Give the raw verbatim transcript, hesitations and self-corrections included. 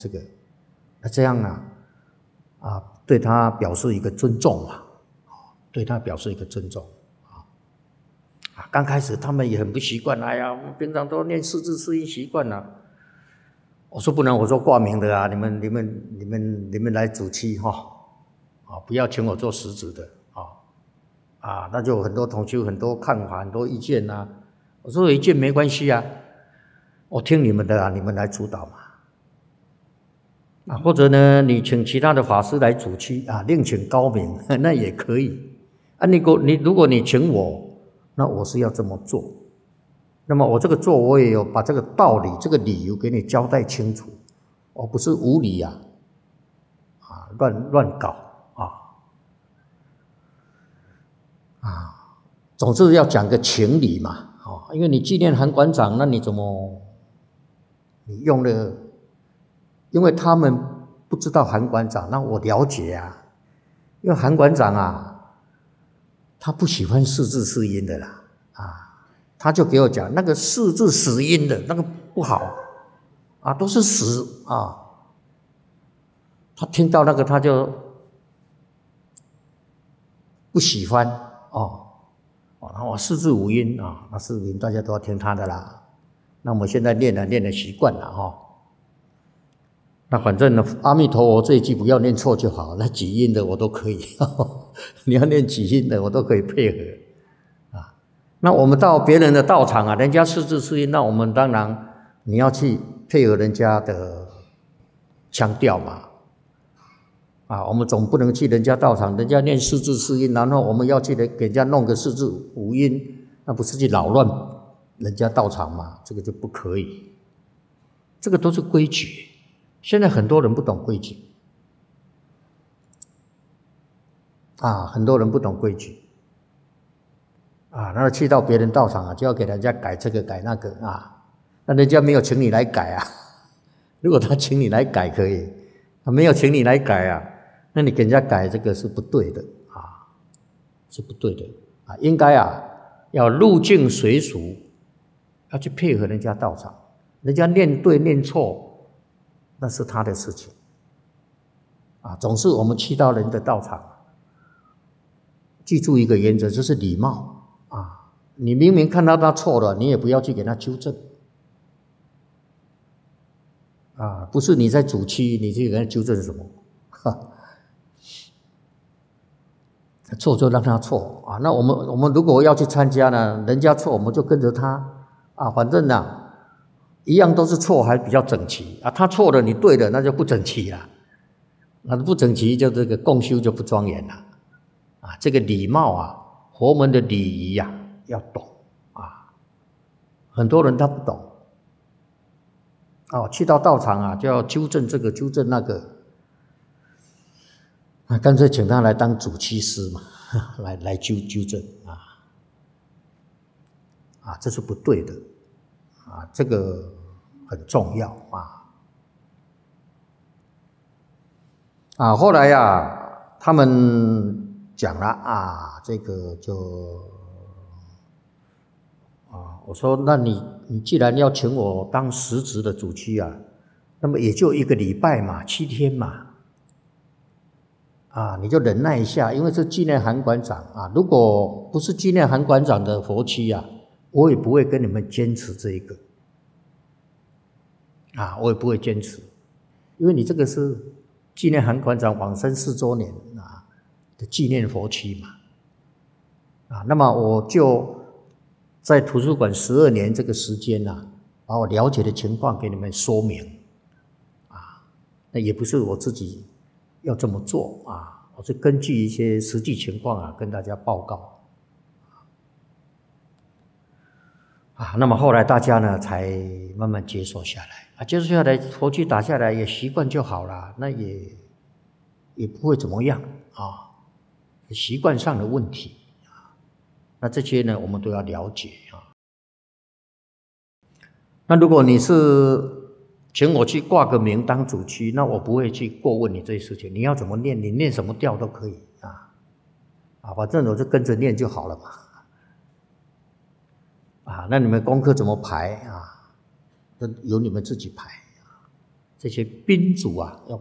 这个，那这样啊，啊，对他表示一个尊重嘛，对他表示一个尊重啊。啊，刚开始他们也很不习惯，哎呀，我们平常都念四字四音习惯了。我说不能，我说挂名的啊，你们、你们、你们、你们来主期哈，啊，不要请我做实质的啊，啊，那就很多同学很多看法、很多意见呐、啊。我说有意见没关系啊，我听你们的啊，你们来主导嘛。啊，或者呢，你请其他的法师来主期啊，另请高明，那也可以。啊，你果你如果你请我，那我是要这么做。那么我这个做，我也有把这个道理、这个理由给你交代清楚，我不是无理啊，啊，乱乱搞啊，啊，总之要讲个情理嘛，啊，因为你纪念韩馆长，那你怎么你用了？因为他们不知道韩馆长，那我了解啊，因为韩馆长啊，他不喜欢四字四音的啦，啊，他就给我讲那个四字死音的那个不好，啊，都是死啊，他听到那个他就不喜欢哦，哦，然后四字五音啊，那四字五音大家都要听他的啦，那我们现在练了练了习惯了哈。那反正呢，阿弥陀佛这一句不要念错就好，那几音的我都可以，呵呵你要念几音的我都可以配合啊。那我们到别人的道场啊，人家四字四音，那我们当然你要去配合人家的腔调嘛。啊，我们总不能去人家道场，人家念四字四音，然后我们要去给人家弄个四字五音，那不是去扰乱人家道场嘛？这个就不可以，这个都是规矩。现在很多人不懂规矩，啊，很多人不懂规矩，啊，那去到别人道场啊，就要给人家改这个改那个啊，那人家没有请你来改啊，如果他请你来改可以，他没有请你来改啊，那你给人家改这个是不对的啊，是不对的啊，应该啊要入境随俗，要去配合人家道场，人家念对念错。那是他的事情，啊，总是我们去到人的道场，记住一个原则，就是礼貌啊。你明明看到他错了，你也不要去给他纠正，啊，不是你在主期，你去给他纠正什么？哈，错就让他错啊。那我们我们如果要去参加呢，人家错我们就跟着他啊，反正呢。一样都是错，还比较整齐啊。他错了，你对了，那就不整齐了。那不整齐，就这个共修就不庄严了啊。这个礼貌啊，佛门的礼仪呀、啊，要懂啊。很多人他不懂哦，去到道场啊，就要纠正这个，纠正那个，啊，干脆请他来当主期师嘛，来来纠纠正啊啊，这是不对的。啊，这个很重要啊！啊，后来呀、啊，他们讲了啊，这个就啊，我说，那你你既然要请我当实职的主期啊，那么也就一个礼拜嘛，七天嘛，啊，你就忍耐一下，因为是纪念韩馆长啊。如果不是纪念韩馆长的佛期啊，我也不会跟你们坚持这一个，啊，我也不会坚持，因为你这个是纪念韩馆长往生四周年啊的纪念佛期嘛，啊，那么我就在图书馆十二年这个时间啊，把我了解的情况给你们说明，啊，那也不是我自己要这么做啊，我是根据一些实际情况啊跟大家报告。啊，那么后来大家呢才慢慢接受下来啊，接受下来，佛期打下来也习惯就好了，那也也不会怎么样啊，习惯上的问题啊，那这些呢我们都要了解啊。那如果你是请我去挂个名当主期，那我不会去过问你这些事情，你要怎么念，你念什么调都可以啊，啊，反正我就跟着念就好了嘛。啊，那你们功课怎么排啊？都由你们自己排啊。 这些宾主啊，要